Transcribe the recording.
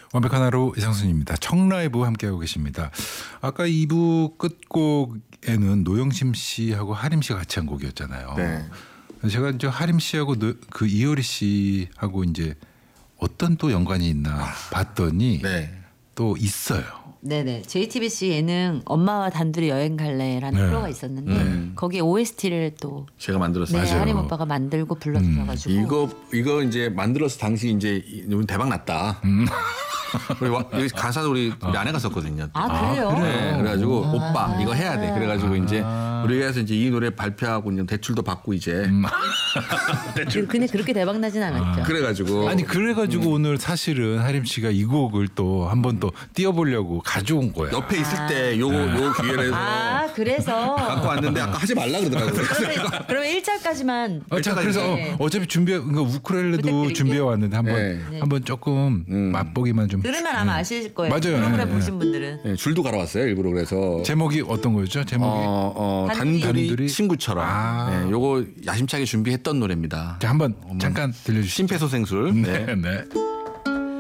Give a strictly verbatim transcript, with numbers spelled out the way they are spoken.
완벽한 하루 이상순입니다. 청라이브 함께하고 계십니다. 아까 이 부 끝곡에는 노영심 씨하고 하림 씨가 같이 한 곡이었잖아요. 네. 제가 이제 하림 씨하고 노, 그 이효리 씨하고 이제 어떤 또 연관이 있나 봤더니 네. 또 있어요. 네네. 제이티비씨 예능 엄마와 단둘이 여행 갈래라는 네. 프로가 있었는데 음. 거기에 오에스티를 또 제가 만들었어요. 네, 맞아요. 하림 오빠가 만들고 불러주셔가지고 이거 이거 이제 만들어서 당시 이제 대박 났다. 음. 우리 와- 여기 가사도 우리, 우리 아내가 썼거든요. 아 그래요? 네, 그래가지고 오빠 이거 해야 돼. 그래가지고 이제 우리가 해서 이제 이 노래 발표하고 이제 대출도 받고 이제 그- 근데 그렇게 대박 나진 않았죠. 그래가지고 아니 그래가지고 오늘 사실은 하림 씨가 이 곡을 또 한번 또 띄워보려고 가져온 거야. 옆에 있을 때 요거 요 기회를 해서 아 그래서 갖고 왔는데 아까 하지 말라 그러더라고요. 그러면, 그러면 일 차까지만 아, 자, 그래서 네. 어, 어차피 준비해 그러니까 우쿨렐레도 부탁드릴게요. 준비해 왔는데 한번 네. 한번 조금 맛보기만 좀. 들으면 아마 아실 거예요. 맞아요. 프로그램 네, 보신 분들은. 네, 줄도 갈아왔어요 일부러 그래서. 제목이 어떤 거였죠? 제목이. 어, 어, 단둘이. 단둘이, 단둘이? 친구처럼. 아. 네, 요거 야심차게 준비했던 노래입니다. 자, 한번 잠깐 들려주시죠. 심폐소생술. 네. 네. 네.